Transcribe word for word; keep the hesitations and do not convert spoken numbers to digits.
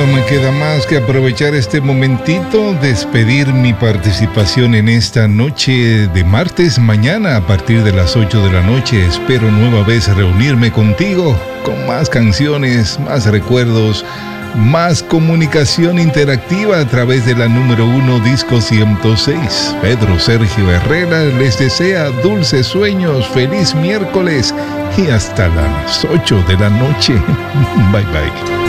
no me queda más que aprovechar este momentito, despedir mi participación en esta noche de martes. Mañana a partir de las ocho de la noche espero nueva vez reunirme contigo con más canciones, más recuerdos, más comunicación interactiva a través de la número uno Disco ciento seis. Pedro Sergio Herrera les desea dulces sueños, feliz miércoles y hasta las ocho de la noche. Bye bye.